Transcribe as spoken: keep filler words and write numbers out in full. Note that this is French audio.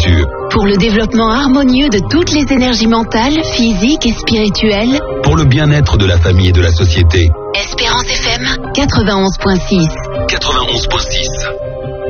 nature. Pour le développement harmonieux de toutes les énergies mentales, physiques et spirituelles. Pour le bien-être de la famille et de la société. Espérance F M quatre-vingt-onze point six. quatre-vingt-onze point six.